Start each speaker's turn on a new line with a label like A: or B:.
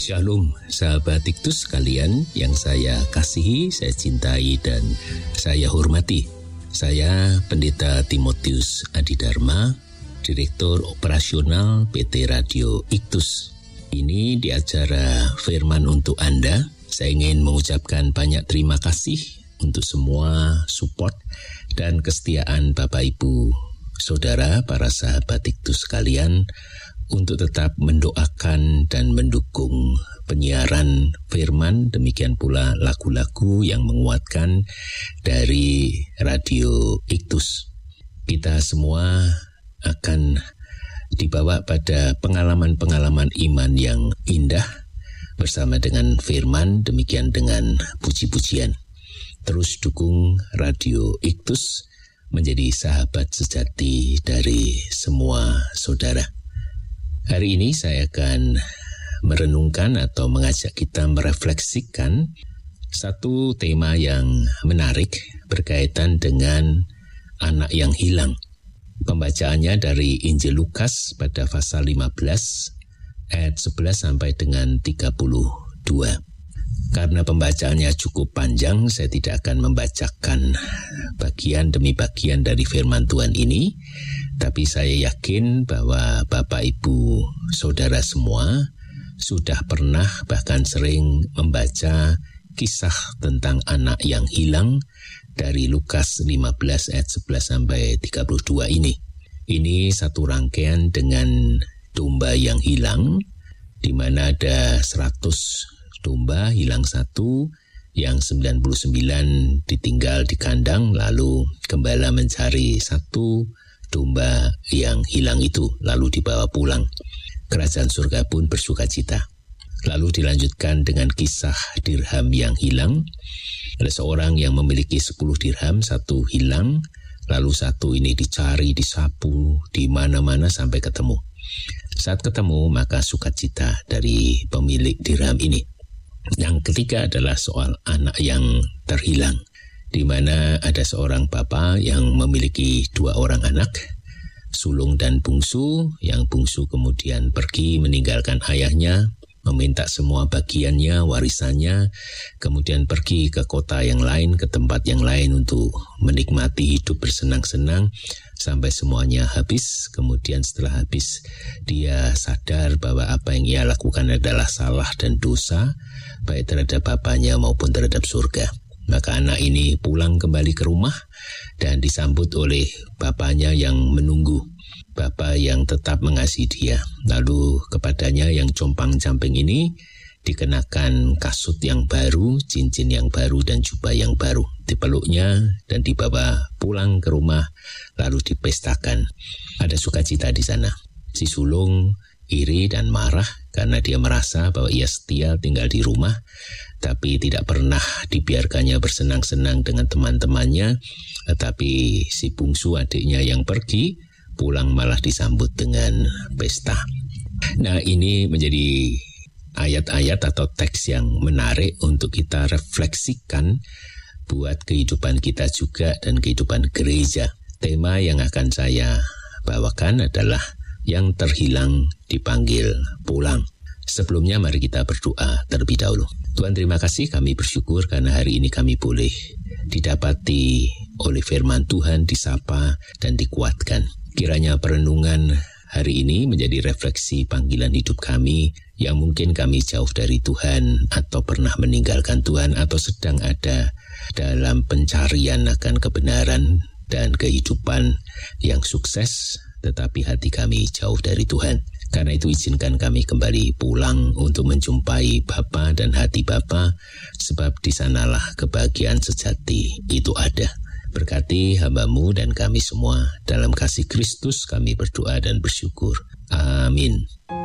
A: Shalom sahabat Iktus sekalian yang saya kasihi, saya cintai dan saya hormati. Saya Pendeta Timotius Adidharma, Direktur Operasional PT Radio Iktus. Ini di acara Firman untuk Anda. Saya ingin mengucapkan banyak terima kasih untuk semua support dan kesetiaan Bapak Ibu Saudara, para sahabat Iktus sekalian, untuk tetap mendoakan dan mendukung penyiaran firman, demikian pula lagu-lagu yang menguatkan dari Radio Iktus. Kita semua akan dibawa pada pengalaman-pengalaman iman yang indah bersama dengan firman, demikian dengan puji-pujian. Terus dukung Radio Iktus menjadi sahabat sejati dari semua saudara. Hari ini saya akan merenungkan atau mengajak kita merefleksikan satu tema yang menarik berkaitan dengan anak yang hilang. Pembacaannya dari Injil Lukas pada pasal 15 ayat 11 sampai dengan 32. Karena pembacaannya cukup panjang, saya tidak akan membacakan bagian demi bagian dari firman Tuhan ini, tapi saya yakin bahwa Bapak Ibu Saudara semua sudah pernah bahkan sering membaca kisah tentang anak yang hilang dari Lukas 15 ayat 11 sampai 32 ini. Ini satu rangkaian dengan domba yang hilang, di mana ada 100 domba, hilang satu, yang 99 ditinggal di kandang, lalu gembala mencari satu domba yang hilang itu, lalu dibawa pulang. Kerajaan surga pun bersuka cita. Lalu dilanjutkan dengan kisah dirham yang hilang. Ada seorang yang memiliki 10 dirham, satu hilang, lalu satu ini dicari, disapu, di mana-mana sampai ketemu. Saat ketemu, maka sukacita dari pemilik dirham ini. Yang ketiga adalah soal anak yang terhilang, di mana ada seorang bapak yang memiliki 2 orang anak, sulung dan bungsu. Yang bungsu kemudian pergi meninggalkan ayahnya, meminta semua bagiannya, warisannya, kemudian pergi ke kota yang lain, ke tempat yang lain untuk menikmati hidup bersenang-senang sampai semuanya habis. Kemudian setelah habis, dia sadar bahwa apa yang ia lakukan adalah salah dan dosa, baik terhadap bapaknya maupun terhadap surga. Maka anak ini pulang kembali ke rumah dan disambut oleh bapaknya yang menunggu, bapak yang tetap mengasihi dia. Lalu kepadanya yang compang-camping ini dikenakan kasut yang baru, cincin yang baru, dan jubah yang baru. Dipeluknya dan dibawa pulang ke rumah, lalu dipestakan. Ada sukacita di sana. Si sulung iri dan marah karena dia merasa bahwa ia setia tinggal di rumah, tapi tidak pernah dibiarkannya bersenang-senang dengan teman-temannya. Tetapi si bungsu adiknya yang pergi, pulang malah disambut dengan pesta. Nah, ini menjadi ayat-ayat atau teks yang menarik untuk kita refleksikan buat kehidupan kita juga dan kehidupan gereja. Tema yang akan saya bawakan adalah yang terhilang dipanggil pulang. Sebelumnya mari kita berdoa terlebih dahulu. Tuhan, terima kasih, kami bersyukur karena hari ini kami boleh didapati oleh firman Tuhan, disapa dan dikuatkan. Kiranya perenungan hari ini menjadi refleksi panggilan hidup kami yang mungkin kami jauh dari Tuhan atau pernah meninggalkan Tuhan atau sedang ada dalam pencarian akan kebenaran dan kehidupan yang sukses, tetapi hati kami jauh dari Tuhan. Karena itu izinkan kami kembali pulang untuk menjumpai Bapa dan hati Bapa, sebab di sanalah kebahagiaan sejati itu ada. Berkati hamba-Mu dan kami semua. Dalam kasih Kristus kami berdoa dan bersyukur. Amin.